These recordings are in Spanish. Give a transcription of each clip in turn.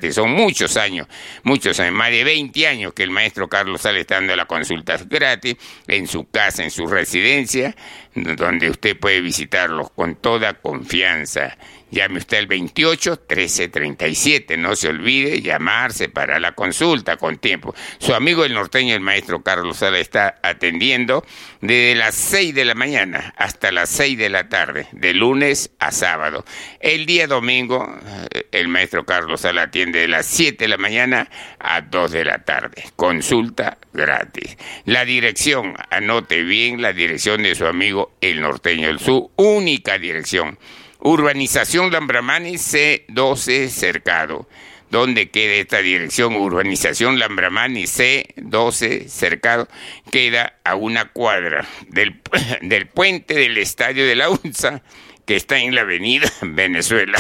gratis. Son muchos años, más de 20 años que el maestro Carlos Sala está dando las consultas gratis en su casa, en su residencia, donde usted puede visitarlos con toda confianza. Llame usted al 28 13 37, no se olvide llamarse para la consulta con tiempo. Su amigo el norteño, el maestro Carlos Sala, está atendiendo desde las 6 de la mañana hasta las 6 de la tarde, de lunes a sábado. El día domingo, el maestro Carlos Sala atiende de las 7 de la mañana a 2 de la tarde. Consulta gratis. La dirección, anote bien la dirección de su amigo el norteño, su única dirección. Urbanización Lambramani C12 Cercado. ¿Dónde queda esta dirección? Urbanización Lambramani C12 Cercado. Queda a una cuadra del puente del Estadio de la UNSA, que está en la avenida Venezuela.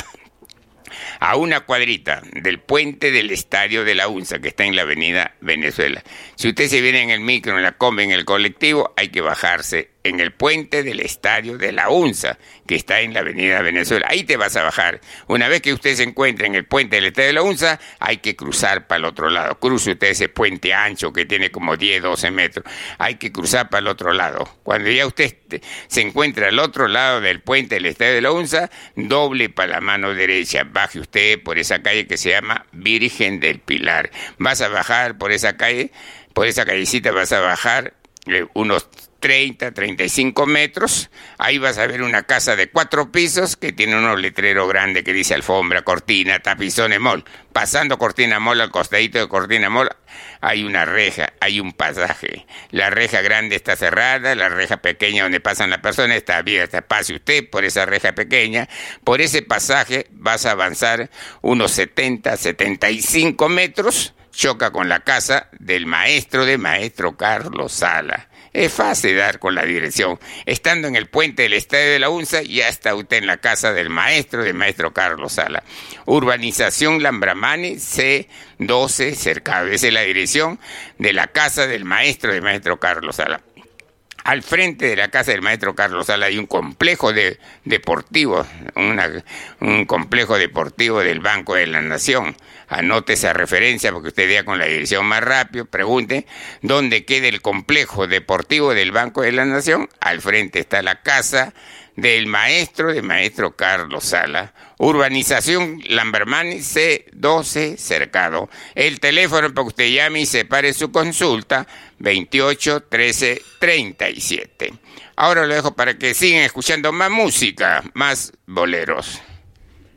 A una cuadrita del puente del Estadio de la UNSA, que está en la avenida Venezuela. Si usted se viene en el micro, en la combi, en el colectivo, hay que bajarse en el puente del Estadio de la UNSA, que está en la avenida Venezuela. Ahí te vas a bajar. Una vez que usted se encuentre en el puente del Estadio de la UNSA, hay que cruzar para el otro lado. Cruce usted ese puente ancho que tiene como 10, 12 metros. Hay que cruzar para el otro lado. Cuando ya usted se encuentra al otro lado del puente del Estadio de la UNSA, doble para la mano derecha. Baje usted por esa calle que se llama Virgen del Pilar. Vas a bajar por esa calle, por esa callecita vas a bajar unos 30, 35 metros, ahí vas a ver una casa de 4 pisos que tiene unos letreros grandes que dice alfombra, cortina, tapizones, mall. Pasando Cortina Mall, al costadito de Cortina Mall, hay una reja, hay un pasaje. La reja grande está cerrada, la reja pequeña donde pasan las personas está abierta. Pase usted por esa reja pequeña, por ese pasaje vas a avanzar unos 70, 75 metros, choca con la casa del maestro Carlos Sala. Es fácil dar con la dirección. Estando en el puente del Estadio de la UNSA, ya está usted en la casa del maestro Carlos Sala. Urbanización Lambramani C12 Cercado. Esa es la dirección de la casa del maestro Carlos Sala. Al frente de la casa del maestro Carlos Sala hay un complejo deportivo, un complejo deportivo del Banco de la Nación. Anote esa referencia porque usted vea con la dirección más rápido. Pregunte dónde queda el complejo deportivo del Banco de la Nación. Al frente está la casa del maestro Carlos Sala. Urbanización Lambramani C12 Cercado. El teléfono para que usted llame y separe su consulta, 28 13 37. Ahora lo dejo para que sigan escuchando más música, más boleros.